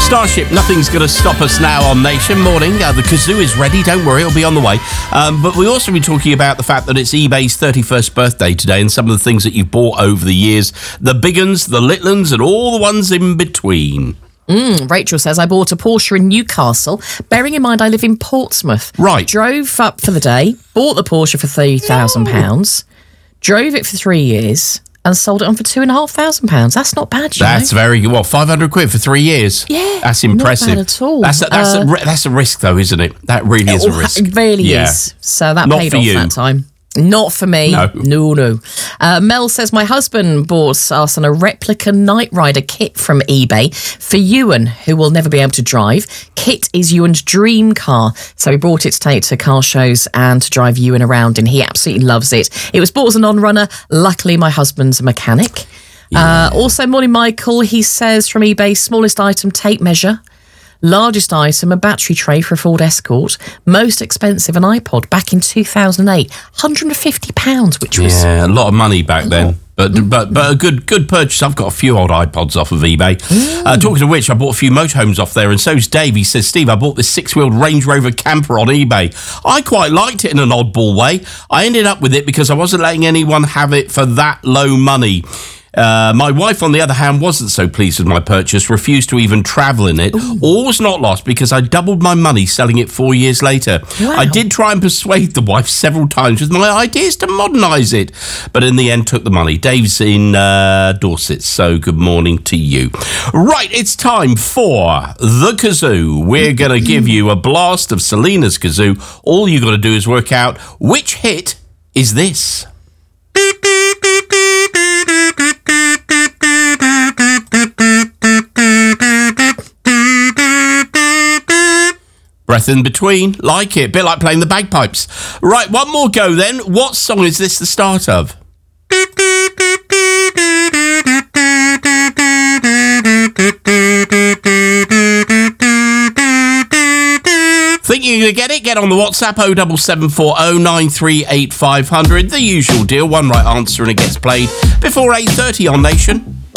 Starship, nothing's going to stop us now on Nation. Morning, the kazoo is ready, don't worry, it'll be on the way. But we'll also be talking about the fact that it's eBay's 31st birthday today and some of the things that you've bought over the years. The big uns, the little uns, and all the ones in between. Rachel says, I bought a Porsche in Newcastle, bearing in mind I live in Portsmouth. Right. Drove up for the day, bought the Porsche for £3,000, drove it for 3 years, and sold it on for £2,500. That's not bad, you know? That's very good. What, 500 quid for 3 years? Yeah. That's impressive. Not bad at all. That's a risk, though, isn't it? That really is a risk. It really is. So that Not paid for off you. that time. Not for me. No. Mel says, my husband bought us a replica Knight Rider kit from eBay for Ewan, who will never be able to drive. Kit is Ewan's dream car. So he brought it to take to car shows and to drive Ewan around, and he absolutely loves it. It was bought as a non-runner. Luckily, my husband's a mechanic. Yeah. Also, morning, Michael. He says from eBay, smallest item, tape measure. Largest item, a battery tray for a Ford Escort. Most expensive, an iPod back in 2008. £150, which was... Yeah, a lot of money back then. But a good purchase. I've got a few old iPods off of eBay. Talking of which, I bought a few motorhomes off there, and so's Dave. He says, Steve, I bought this 6-wheeled Range Rover camper on eBay. I quite liked it in an oddball way. I ended up with it because I wasn't letting anyone have it for that low money. My wife, on the other hand, wasn't so pleased with my purchase, refused to even travel in it. All was not lost because I doubled my money selling it 4 years later. Wow. I did try and persuade the wife several times with my ideas to modernise it, but in the end took the money. Dave's in Dorset, so good morning to you. Right, it's time for the kazoo. We're going to give you a blast of Selena's kazoo. All you got to do is work out which hit is this. Breath in between, like it, bit like playing the bagpipes. Right, one more go then. What song is this the start of? Think you're going to get it? Get on the WhatsApp 07740 938 500. The usual deal, one right answer and it gets played before 8:30 on Nation.